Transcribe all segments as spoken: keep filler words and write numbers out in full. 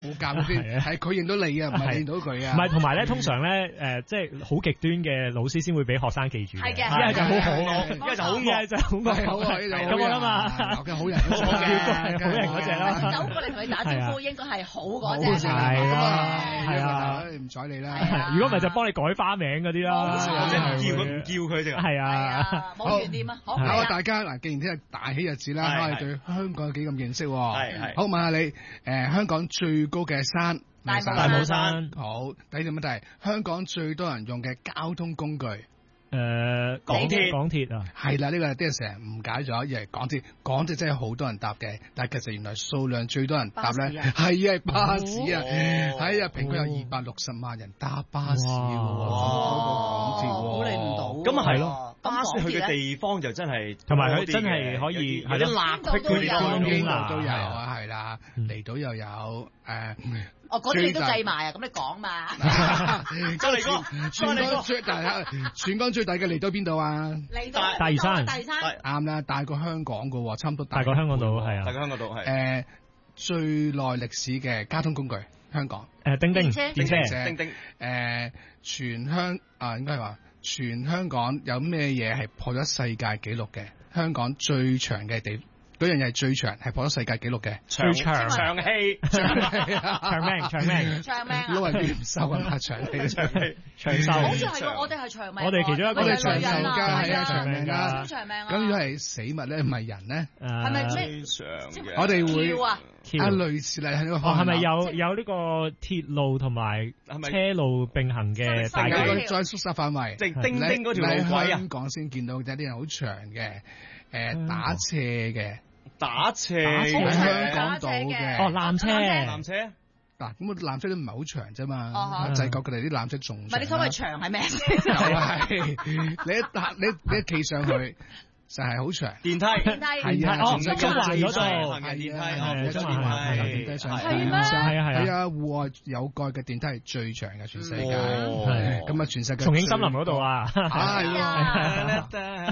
冇教佢先，係佢認到你啊，唔係認到佢啊。 唔係，同埋咧，通常咧誒，即係好極端嘅老師先會俾學生記住。係嘅，一係就好好，一係就好惡，就好惡，好惡咁啊嘛。嘅好人，好嘅，好人嗰隻啦。走過嚟同你打招呼，應該係好嗰隻。係啊，係啊，唔睬你啦。如果唔係就幫你改花名嗰啲啦，即係叫佢唔叫佢啫。係啊， 冇懸念啊。好， 大家嗱，既然聽日大喜日子啦，我哋對香港有幾咁認識。係係。好，問下你，誒，香港最高嘅山， 大帽山。 好，第二條問題，香港最多人用嘅交通工具。 誒、呃，港鐵，港鐵啊， 係啦，呢、這個啲人成日誤解咗，以為港鐵，港鐵真係好多人搭嘅，但係其實原來數量最多人搭咧，係啊，巴士啊，係啊、哦，平均有二百六十萬人搭巴士喎，多過港鐵喎， 估你唔到， 咁啊係咯，巴士去嘅地方就真係， 同埋佢真係可以係啲辣區區地方，邊度都有啊， 啊，係啦，離島又有誒。 哦，嗰啲你都計埋啊！咁你講嘛？ 周嚟哥，全港最大，全港最大嘅離島邊度啊？ 離島大嶼山， 大嶼山啱啦，大過香港噶，差唔多大過香港島係啊， 大過香港島係。 誒，最耐歷史嘅交通工具，香港誒，叮叮， 電車， 叮叮， 誒，全香啊，應該係話全香港有咩嘢係破咗世界紀錄嘅？香港最長嘅地。嗰樣嘢係最長，係破咗世界紀錄嘅。 最長長氣， 長命，長命， 長命。 老人院唔收啊，長氣，長氣， 長壽。 好似係喎，我哋係長命。 我哋其中一個我哋長壽㗎，係啊，長命㗎。 好長命啊！ 咁如果係死物咧，唔係人咧， 係咪咩長嘅？ 我哋會跳啊， 啊類似嚟喺個。 哦，係咪有有呢個鐵路同埋車路並行嘅大軌？再縮細範圍， 即係叮叮嗰條路軌啊！ 香港先見到有啲人好長嘅，誒打斜嘅。 打斜喺香港島嘅哦，纜車， 纜車嗱，咁個纜車都唔係好長啫嘛，就係講佢哋啲纜車仲長。 唔係你所謂長係咩？ 就係你一搭你你一企上去就係好長。 電梯， 電梯係啊， 中環嗰度係電梯， 係中環係電梯上去。 係咩？ 係啊係啊。 係啊，戶外有蓋嘅電梯係最長嘅全世界。 係咁啊，全世界。 重慶森林嗰度啊。 係啊。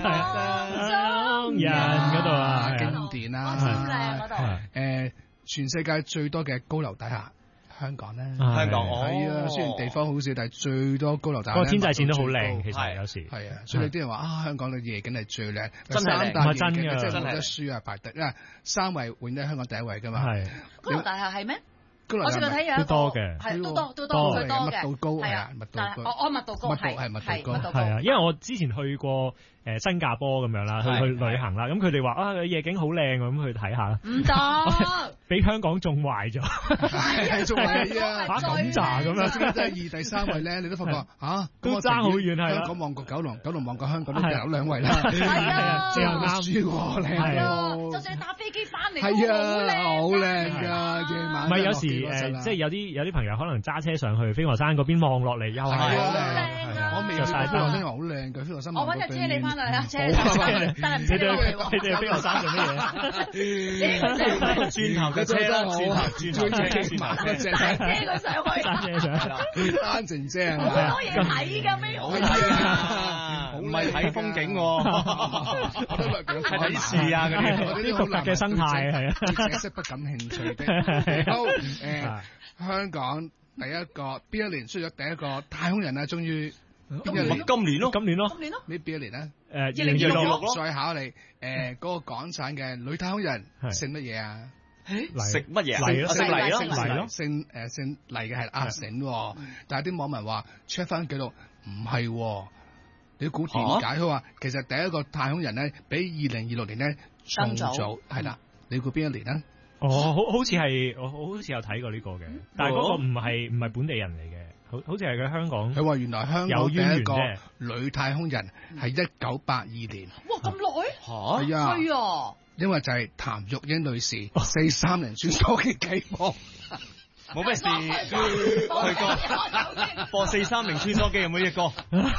人嗰度啊， 經典啦， 超靚嗰度。 誒，全世界最多嘅高樓大廈，香港咧， 香港係啊，雖然地方好少，但係最多高樓大廈。 個天際線都好靚，其實有時係啊，所以啲人話啊，香港嘅夜景係最靚， 真係三大夜景真嘅， 真係冇得輸啊，排第啊，三位永遠喺香港第一位噶嘛。 係高樓大廈係咩？ 我最近睇有一個都多嘅， 係都多都多佢多嘅， 密度高係啊， 密度高， 我我密度高係係密度高， 係啊，因為我之前去過誒新加坡咁樣啦，去去旅行啦，咁佢哋話啊夜景好靚咁去睇下， 唔得， 俾香港種壞咗， 係種壞啊， 嚇咁咋咁樣， 真係二第三位咧，你都發覺嚇都爭好遠係啦， 香港旺過九龍，九龍旺過香港都有兩位啦， 係啊， 最後啱輸喎，靚啊，就算搭飛機翻嚟係啊，好靚㗎，夜晚唔係有時誒，即係有啲有啲朋友可能揸車上去飛鵝山嗰邊望落嚟又係好靚啊， 我未去飛鵝山又好靚嘅，飛鵝山我揾日車你翻嚟啊，車但係唔你哋知你你哋飛鵝山做乜嘢？ 轉頭嘅車啦，轉頭轉頭車，轉頭車， 車佢上去， 揸車上去， 單程車好多嘢睇㗎咩？好啊，唔係睇風景喎，係睇事啊嗰啲， 嗰啲獨特嘅生態係啊， 識不感興趣的。好誒，香港第一個邊一年出咗第一個太空人啊？終於邊一年？ 今年咯， 今年咯， 今年咯， 呢邊一年咧？ 誒二零二六咯， 再考你誒嗰個港產嘅女太空人姓乜嘢啊？ 食乜嘢？ 黎咯， 食黎咯， 黎咯， 姓誒姓黎嘅係阿醒，但係啲網民話 check 翻記錄唔係，你估點解？佢話其實第一個太空人咧，比二零二六年咧重組係啦，你估邊一年啊？ 哦，好好似係我好似有睇過呢個嘅，但係嗰個唔係唔係本地人嚟嘅，好好似係佢香港。 佢話原來香港有第一個淵源啫女太空人係一九八二年。 哇咁耐嚇係啊， 係啊， 因為就係譚玉英女士四三零穿梭機計劃。 冇咩事，去過播四三零穿梭機有冇隻歌？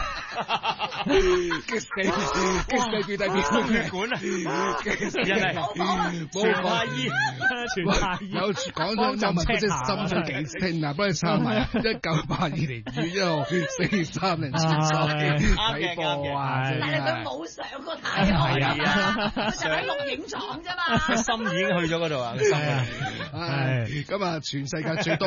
激死激死佢哋邊血管啊！人嚟全太醫，全太醫有講咗就問佢啲心水幾清啊！幫你抄埋一九八二年二月一號四三零穿梭機睇播啊！ 但係佢冇上過太空啊，佢就喺錄影廠啫嘛。 心已經去咗嗰度啊！心係咁啊！全世界最多